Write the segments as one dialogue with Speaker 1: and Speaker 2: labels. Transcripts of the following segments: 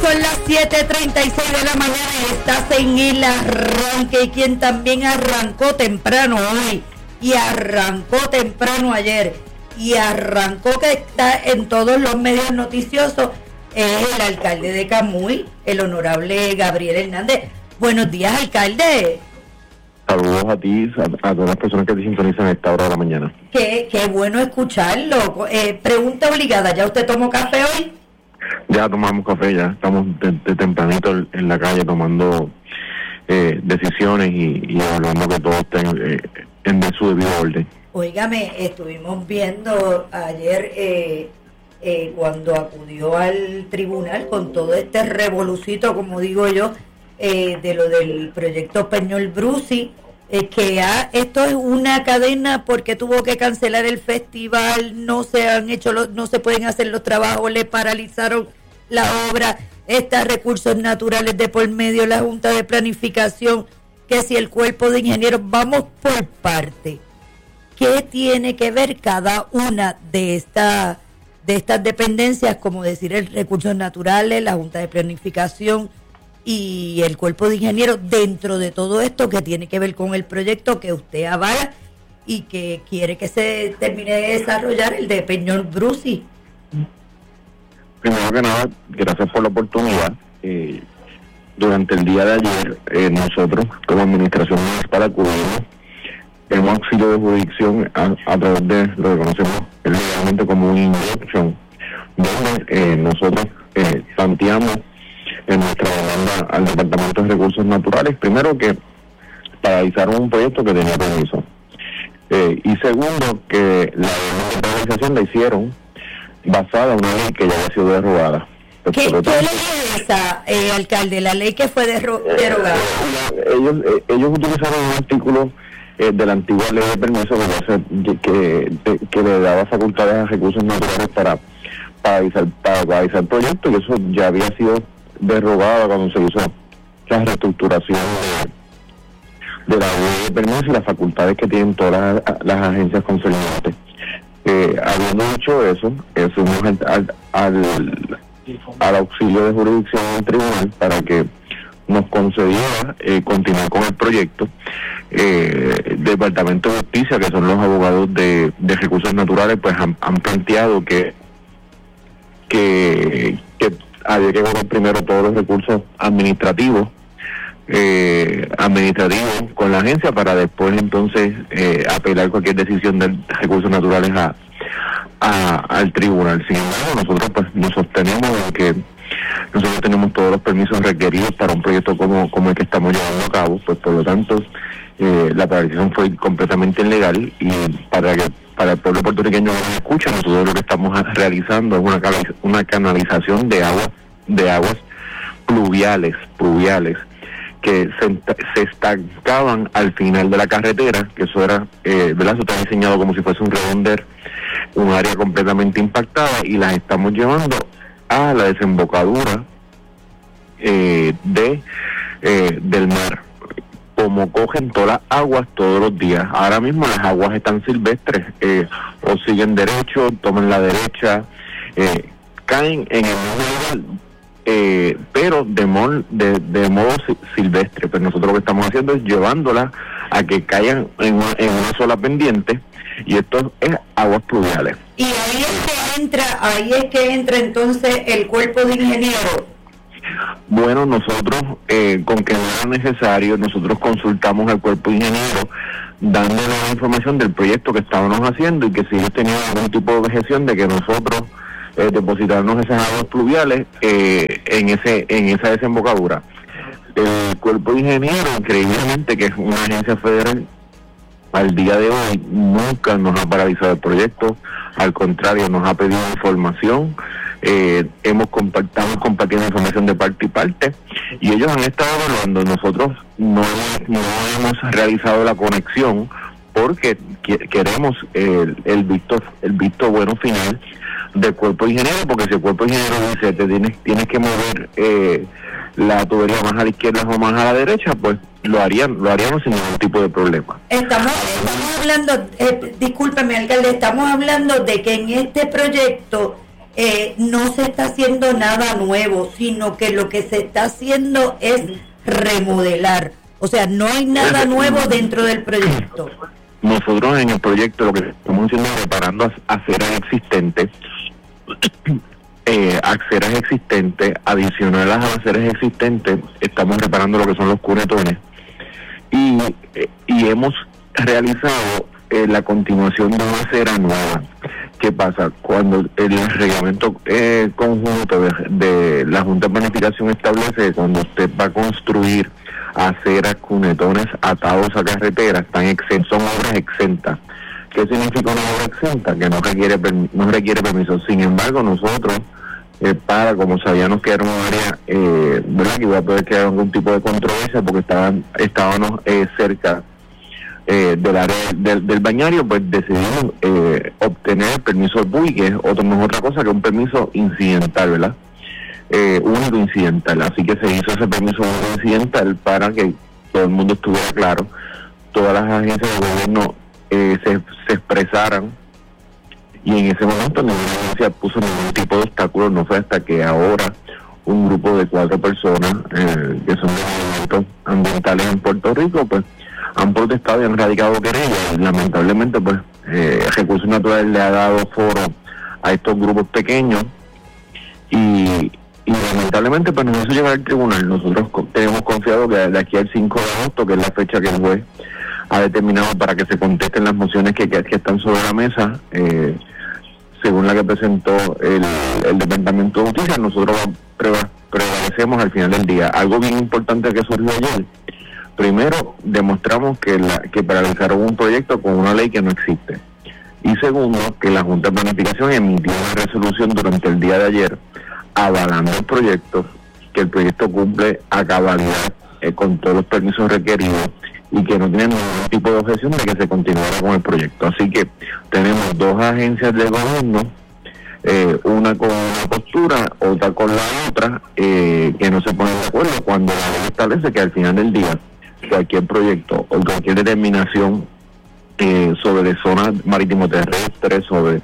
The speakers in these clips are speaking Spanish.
Speaker 1: Son las 7:36 de la mañana y estás en el arranque. Y quien también arrancó temprano hoy y arrancó temprano ayer y arrancó que está en todos los medios noticiosos es el alcalde de Camuy, el honorable Gabriel Hernández. Buenos días, alcalde.
Speaker 2: Saludos a ti, a todas las personas que te sintonizan a esta hora de la mañana.
Speaker 1: Qué bueno escucharlo. Pregunta obligada, ¿ya usted tomó café hoy?
Speaker 2: Ya tomamos café, ya estamos de tempranito en la calle tomando decisiones y evaluando que todo esté en su debido orden.
Speaker 1: Óigame, estuvimos viendo ayer cuando acudió al tribunal con todo este revolucito, como digo yo, de lo del proyecto Peñol Brusi, que esto es una cadena porque tuvo que cancelar el festival, no se pueden hacer los trabajos, le paralizaron la obra, está recursos naturales de por medio, la Junta de Planificación, que si el cuerpo de ingenieros, vamos por parte. ¿Qué tiene que ver cada una de estas dependencias, como decir el recursos naturales, la Junta de Planificación y el cuerpo de ingenieros dentro de todo esto que tiene que ver con el proyecto que usted avala y que quiere que se termine de desarrollar, el de Peñol Brusi?
Speaker 2: Primero que nada, gracias por la oportunidad. Durante el día de ayer, nosotros como administración municipal acudimos en un auxilio de jurisdicción a través de lo que conocemos legalmente como un injunction, donde nosotros planteamos en nuestra demanda al Departamento de Recursos Naturales, primero que paralizaron un proyecto que tenía permiso, y segundo que la paralización la hicieron basada en una ley que ya había sido derogada.
Speaker 1: ¿Qué ley es esa, alcalde? La ley que fue derogada.
Speaker 2: Ellos utilizaron un artículo de la antigua ley de permiso que le daba facultades a recursos naturales para paralizar proyectos, y eso ya había sido derogada cuando se hizo la reestructuración de la ley de permiso y las facultades que tienen todas las agencias concernientes. Habiendo dicho eso, fuimos al auxilio de jurisdicción del tribunal para que nos concediera continuar con el proyecto. Departamento de Justicia, que son los abogados de recursos naturales, pues han planteado que había que cobrar primero todos los recursos administrativos con la agencia para después entonces apelar cualquier decisión de recursos naturales al tribunal. Sin embargo, nosotros pues nos sostenemos en que nosotros tenemos todos los permisos requeridos para un proyecto como el que estamos llevando a cabo, pues por lo tanto la paralización fue completamente ilegal, y para el pueblo puertorriqueño que nos escucha, nosotros lo que estamos realizando es una canalización de aguas pluviales que se estancaban al final de la carretera, que eso era, ¿verdad? Eso está diseñado como si fuese un redonder, un área completamente impactada, y las estamos llevando a la desembocadura del mar. Como cogen todas las aguas todos los días. Ahora mismo las aguas están silvestres, o siguen derecho, toman la derecha, caen en el mismo lugar, pero de modo silvestre. Pero nosotros lo que estamos haciendo es llevándolas a que caigan en una sola pendiente, y esto es aguas pluviales.
Speaker 1: Y ahí es que entra entonces el cuerpo de ingenieros.
Speaker 2: Bueno, nosotros, con que no era necesario, nosotros consultamos al cuerpo de ingenieros, dándole la información del proyecto que estábamos haciendo, y que si ellos tenían algún tipo de objeción de que nosotros depositarnos esas aguas pluviales en esa desembocadura. El cuerpo de ingenieros, increíblemente, que es una agencia federal, al día de hoy nunca nos ha paralizado el proyecto, al contrario, nos ha pedido información. Estamos compartiendo información de parte y parte, y ellos han estado evaluando. Nosotros no hemos realizado la conexión porque queremos el visto bueno final del cuerpo de ingeniero, porque si el cuerpo de ingeniero dice que tienes que mover la tubería más a la izquierda o más a la derecha, pues lo haríamos sin ningún tipo de problema.
Speaker 1: Estamos hablando, discúlpeme, alcalde, estamos hablando de que en este proyecto no se está haciendo nada nuevo, sino que lo que se está haciendo es remodelar. O sea, no hay nada nuevo dentro del proyecto.
Speaker 2: Nosotros en el proyecto lo que estamos haciendo es reparando aceras existentes, adicional a las aceras existentes, estamos reparando lo que son los cunetones y hemos realizado la continuación de una acera nueva. ¿Qué pasa? Cuando el reglamento conjunto de la Junta de Planificación establece que cuando usted va a construir aceras, cunetones atados a carreteras, son obras exentas. ¿Qué significa una obra exenta? Que no requiere permiso. Sin embargo, nosotros, como sabíamos que era un área, ¿verdad?, que iba a poder crear algún tipo de controversia porque estábamos cerca del área del bañario, pues decidimos obtener el permiso del PUI, que no es otra cosa que un permiso incidental, ¿verdad? Único incidental. Así que se hizo ese permiso único incidental para que todo el mundo estuviera claro, todas las agencias de gobierno se expresaran, y en ese momento ninguna agencia puso ningún tipo de obstáculo. No fue hasta que ahora un grupo de 4 personas que son de movimientos ambientales en Puerto Rico pues han protestado y han radicado querellas. Lamentablemente pues Recursos Naturales le ha dado foro a estos grupos pequeños y lamentablemente pues nos hizo llegar al tribunal. Nosotros tenemos confiado que de aquí al 5 de agosto, que es la fecha que el juez ha determinado para que se contesten las mociones que están sobre la mesa, según la que presentó el Departamento de Justicia, nosotros prevalecemos al final del día. Algo bien importante que surgió ayer: primero, demostramos que paralizaron un proyecto con una ley que no existe, y segundo, que la Junta de Planificación emitió una resolución durante el día de ayer avalando el proyecto, que el proyecto cumple a cabalidad con todos los permisos requeridos y que no tienen ningún tipo de objeción de que se continuara con el proyecto. Así que tenemos 2 agencias de gobierno, una con una postura, otra con la otra, que no se ponen de acuerdo, cuando la ley establece que al final del día cualquier proyecto o cualquier determinación sobre zonas marítimo terrestres, sobre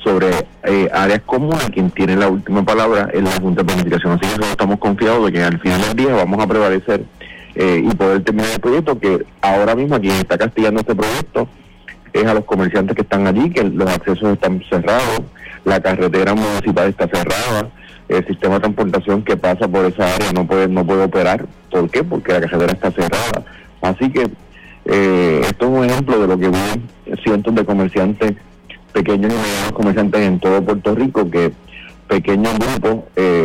Speaker 2: áreas comunes, quien tiene la última palabra es la Junta de Planificación. Así que nosotros estamos confiados de que al final del día vamos a prevalecer y poder terminar el proyecto, que ahora mismo quien está castigando este proyecto es a los comerciantes que están allí, que los accesos están cerrados, la carretera municipal está cerrada, el sistema de transportación que pasa por esa área no puede operar. ¿Por qué? Porque la carretera está cerrada. Así que esto es un ejemplo de lo que viven cientos de comerciantes, pequeños y medianos comerciantes en todo Puerto Rico, que pequeños grupos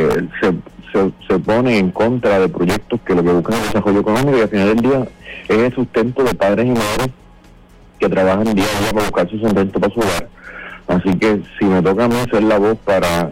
Speaker 2: se ponen en contra de proyectos que lo que buscan es el desarrollo económico, y al final del día es el sustento de padres y madres que trabajan día a día para buscar su sustento para su hogar. Así que si me toca a mí ser la voz para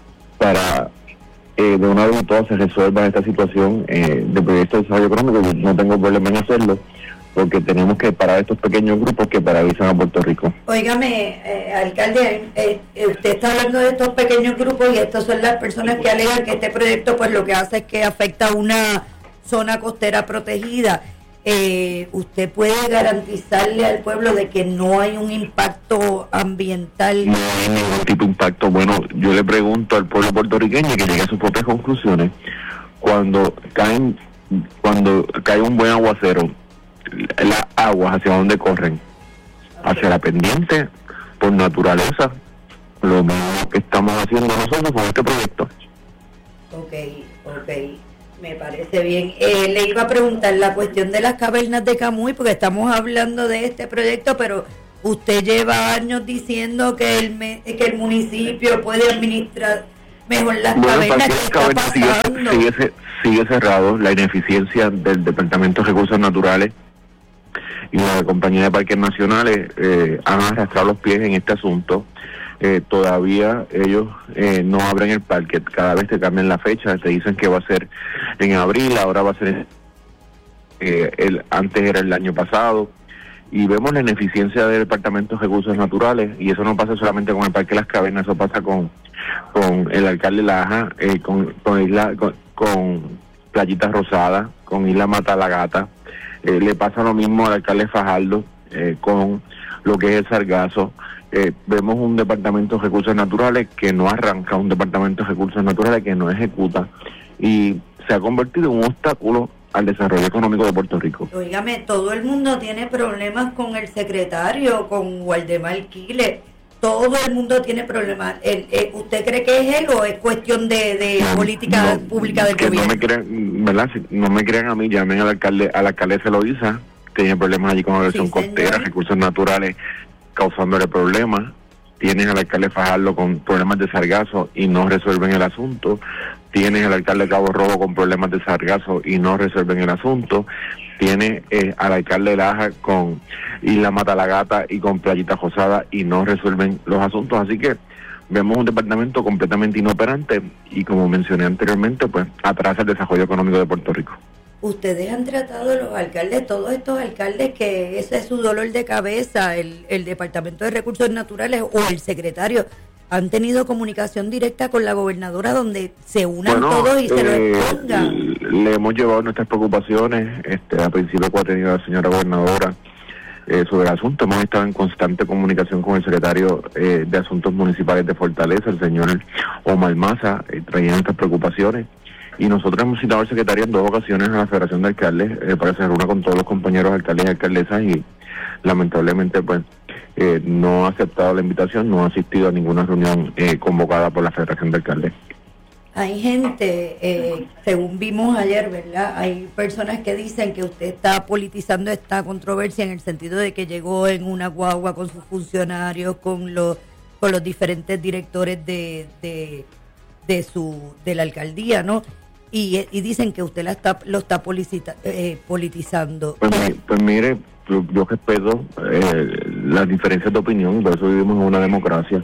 Speaker 2: de una vez y todas se resuelva esta situación de proyectos de desarrollo económico, yo no tengo problema en hacerlo, porque tenemos que parar estos pequeños grupos que paralizan a Puerto Rico.
Speaker 1: Óigame, alcalde, usted está hablando de estos pequeños grupos, y estas son las personas que alegan que este proyecto pues lo que hace es que afecta a una zona costera protegida. ¿Usted puede garantizarle al pueblo de que no hay un impacto ambiental?
Speaker 2: No hay ningún tipo de impacto. Bueno, yo le pregunto al pueblo puertorriqueño que llegue a sus propias conclusiones. Cuando cae un buen aguacero, las aguas ¿hacia dónde corren? Hacia la pendiente, por naturaleza. Lo mismo que estamos haciendo nosotros con este proyecto.
Speaker 1: Ok, me parece bien. Le iba a preguntar la cuestión de las cavernas de Camuy, porque estamos hablando de este proyecto, pero usted lleva años diciendo que el municipio puede administrar mejor las cavernas. ¿Qué está pasando?
Speaker 2: Sigue cerrado. La ineficiencia del Departamento de Recursos Naturales y la Compañía de Parques Nacionales han arrastrado los pies en este asunto. Todavía ellos no abren el parque. Cada vez te cambian la fecha, te dicen que va a ser en abril, ahora va a ser antes era el año pasado, y vemos la ineficiencia del Departamento de Recursos Naturales, y eso no pasa solamente con el Parque Las Cavernas, eso pasa con el alcalde Laja, con Playita Rosada, con Isla Mata la Gata. Le pasa lo mismo al alcalde Fajardo con lo que es el Sargazo, vemos un departamento de recursos naturales que no arranca, un departamento de recursos naturales que no ejecuta, y se ha convertido en un obstáculo al desarrollo económico de Puerto Rico.
Speaker 1: Óigame, todo el mundo tiene problemas con el secretario, con Waldemar Quiles. Todo el mundo tiene problemas. ¿Usted cree que es él o es cuestión de política pública del gobierno?
Speaker 2: No me crean, ¿verdad? Si no me crean a mí, llamen al alcalde Eloísa, que tiene problemas allí con la versión costera, recursos naturales causándole problemas. Tienes al alcalde Fajardo con problemas de sargazo y no resuelven el asunto. Tienes al alcalde Cabo Rojo con problemas de sargazo y no resuelven el asunto. Tiene al alcalde Laja con Isla Matalagata y con Playita Rosada y no resuelven los asuntos. Así que vemos un departamento completamente inoperante y, como mencioné anteriormente, pues atrasa el desarrollo económico de Puerto Rico.
Speaker 1: Ustedes han tratado, los alcaldes, todos estos alcaldes, que ese es su dolor de cabeza, el Departamento de Recursos Naturales o el secretario, han tenido comunicación directa con la gobernadora donde se unan todos y se lo expongan.
Speaker 2: Le hemos llevado nuestras preocupaciones, a principio de cuatrenio de la señora gobernadora, sobre el asunto. Hemos estado en constante comunicación con el secretario de Asuntos Municipales de Fortaleza, el señor Omar Maza, trayendo nuestras preocupaciones. Y nosotros hemos citado al secretario en 2 ocasiones a la Federación de Alcaldes para que se reúna con todos los compañeros alcaldes y alcaldesas, y lamentablemente pues no ha aceptado la invitación, no ha asistido a ninguna reunión convocada por la Federación de Alcaldes.
Speaker 1: Hay gente, según vimos ayer, ¿verdad? Hay personas que dicen que usted está politizando esta controversia en el sentido de que llegó en una guagua con sus funcionarios, con los diferentes directores de la alcaldía, ¿no? Y dicen que usted lo está politizando.
Speaker 2: Pues mire, yo respeto las diferencias de opinión, por eso vivimos en una democracia.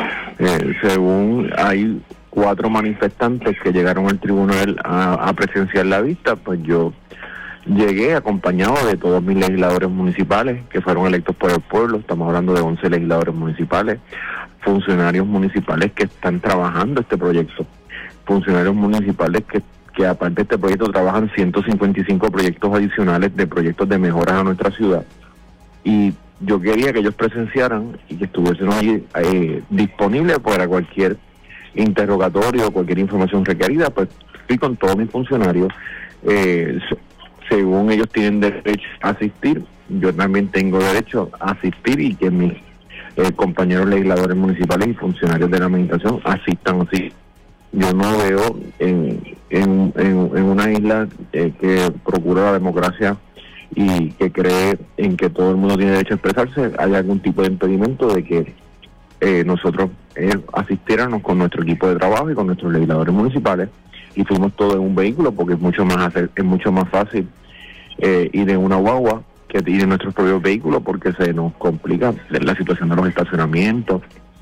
Speaker 2: Según hay 4 manifestantes que llegaron al tribunal a presenciar la vista, pues yo llegué acompañado de todos mis legisladores municipales que fueron electos por el pueblo. Estamos hablando de 11 legisladores municipales, funcionarios municipales que están trabajando este proyecto, funcionarios municipales que aparte de este proyecto trabajan 155 proyectos adicionales de proyectos de mejoras a nuestra ciudad. Y yo quería que ellos presenciaran y que estuviesen allí disponibles para cualquier interrogatorio o cualquier información requerida. Pues fui con todos mis funcionarios, según ellos tienen derecho a asistir, yo también tengo derecho a asistir, y que mis compañeros legisladores municipales y funcionarios de la administración asistan así. Yo no veo en una isla que procura la democracia y que cree en que todo el mundo tiene derecho a expresarse, hay algún tipo de impedimento de que nosotros asistiéramos con nuestro equipo de trabajo y con nuestros legisladores municipales, y fuimos todos en un vehículo porque es mucho más fácil ir en una guagua que ir en nuestros propios vehículos, porque se nos complica la situación de los estacionamientos,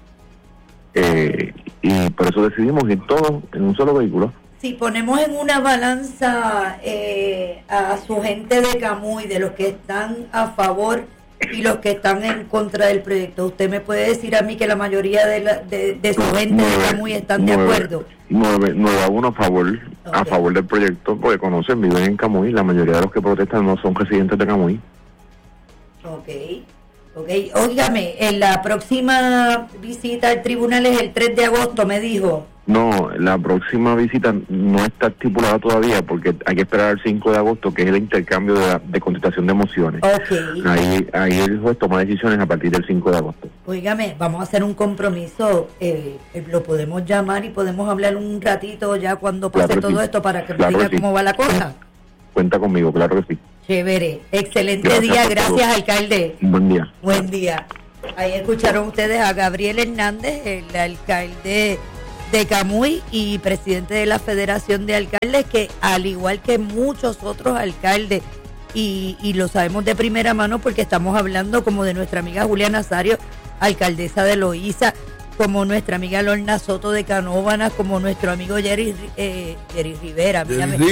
Speaker 2: y por eso decidimos ir todos en un solo vehículo.
Speaker 1: Si ponemos en una balanza a su gente de Camuy, de los que están a favor y los que están en contra del proyecto, ¿usted me puede decir a mí que la mayoría de su gente de Camuy están de acuerdo?
Speaker 2: 9-1 a favor del proyecto, porque viven en Camuy. La mayoría de los que protestan no son residentes de Camuy.
Speaker 1: Ok. Óigame, en la próxima visita al tribunal es el 3 de agosto, me dijo.
Speaker 2: No, la próxima visita no está estipulada todavía, porque hay que esperar al 5 de agosto, que es el intercambio de contestación de mociones.
Speaker 1: Okay.
Speaker 2: Ahí el juez toma decisiones a partir del 5 de agosto.
Speaker 1: Óigame, vamos a hacer un compromiso, lo podemos llamar y podemos hablar un ratito ya cuando pase todo esto para que me diga cómo va la cosa.
Speaker 2: Cuenta conmigo, claro que sí.
Speaker 1: Chévere, excelente día, gracias alcalde.
Speaker 2: Buen día.
Speaker 1: Buen día. Ahí escucharon ustedes a Gabriel Hernández, el alcalde de Camuy y presidente de la Federación de Alcaldes, que al igual que muchos otros alcaldes, y lo sabemos de primera mano porque estamos hablando como de nuestra amiga Julia Nazario, alcaldesa de Loíza, como nuestra amiga Lorna Soto de Canóvanas, como nuestro amigo Jerry Rivera,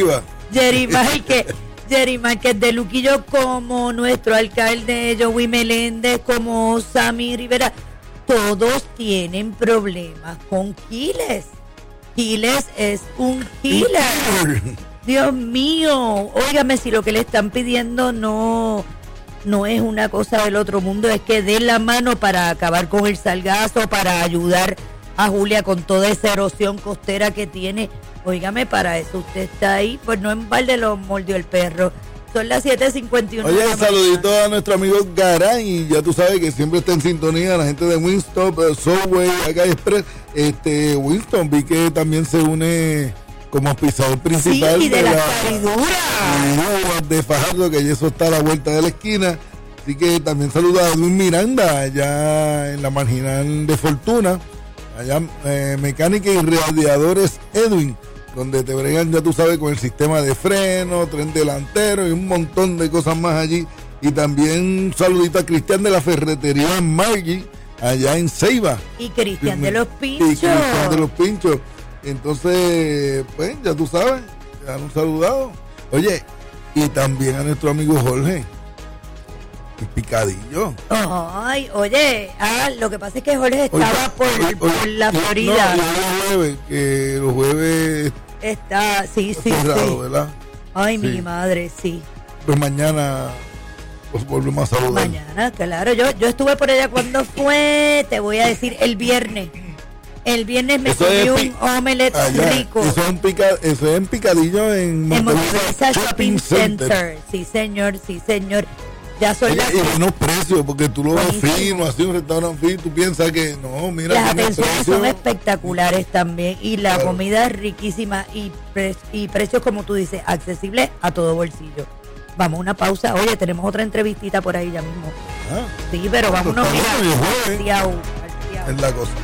Speaker 1: Jerry Márquez de Luquillo, como nuestro alcalde Joey Meléndez, como Sammy Rivera. Todos tienen problemas con Quiles. Quiles es un killer. Dios mío, óigame, si lo que le están pidiendo no no es una cosa del otro mundo, es que den la mano para acabar con el sargazo, para ayudar a Julia con toda esa erosión costera que tiene. Óigame, para eso usted está ahí, pues no en balde lo mordió el perro. Son las 7:51.
Speaker 3: Oye, saludito a nuestro amigo Garay, ya tú sabes que siempre está en sintonía, la gente de Winstop, Subway, acá Express. Winston, vi que también se une como auspiciador principal
Speaker 1: sí, de la caridura
Speaker 3: de Fajardo, que eso está a la vuelta de la esquina. Así que también saluda a Edwin Miranda, allá en la marginal de Fortuna, allá mecánica y radiadores Edwin, donde te bregan, ya tú sabes, con el sistema de freno, tren delantero y un montón de cosas más allí. Y también un saludito a Cristian de la Ferretería Margui, allá en Ceiba.
Speaker 1: Y Cristian de los Pinchos.
Speaker 3: Y Cristian de los Pinchos. Entonces, pues, ya tú sabes, ya han saludado. Oye, y también a nuestro amigo Jorge, el Picadillo.
Speaker 1: Ay, oye, lo que pasa es que Jorge estaba por la Florida.
Speaker 3: Los jueves
Speaker 1: está, sí,
Speaker 3: cerrado, ¿verdad?
Speaker 1: Ay,
Speaker 3: sí.
Speaker 1: Mi madre, sí.
Speaker 3: Pues mañana os volvemos a saludar.
Speaker 1: Mañana, claro, yo estuve por allá cuando fue, te voy a decir, el viernes. El viernes me comí un omelette rico.
Speaker 3: Eso es en Picadillo en
Speaker 1: Montevideo Shopping Center. Sí, señor. Ya son las...
Speaker 3: Y buenos precios, porque tú lo ves fino, así un restaurante fino, tú piensas que no, mira.
Speaker 1: Las atenciones son espectaculares también y la comida es riquísima y precios, como tú dices, accesibles a todo bolsillo. Vamos a una pausa. Oye, tenemos otra entrevistita por ahí ya mismo. Sí, pero vámonos, mira.
Speaker 3: Es la cosa.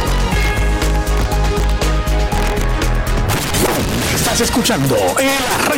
Speaker 4: Estás escuchando el